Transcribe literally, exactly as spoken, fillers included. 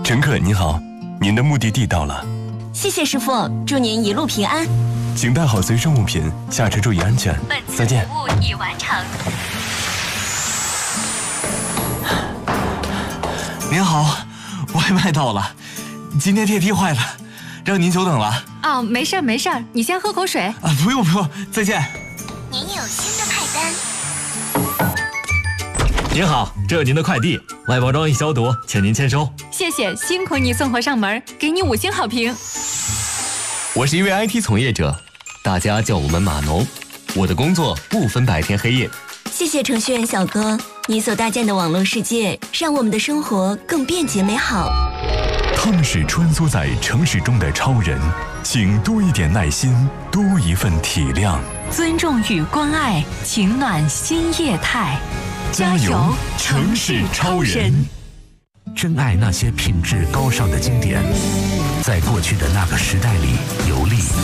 乘客您好，您的目的地到了。 谢谢师傅，祝您一路平安。 请带好随身物品，下车注意安全。 本次再见。 服务已完成。 您好，外卖到了，今天电梯坏了，让您久等了。 哦，没事儿没事儿，你先喝口水。 啊，不用不用，再见。 您有新的派单。 您好，这是您的快递，外包装已消毒，请您签收。 谢谢，辛苦你送货上门，给你五星好评。 我是一位 I T 从业者，大家叫我们码农。我的工作不分白天黑夜。 谢谢程序员小哥，你所搭建的网络世界，让我们的生活更便捷美好。 他们是穿梭在城市中的超人，请多一点耐心，多一份体谅。 尊重与关爱，情暖新业态。 加油，城市超人！ 珍爱那些品质高尚的经典，在过去的那个时代里游历。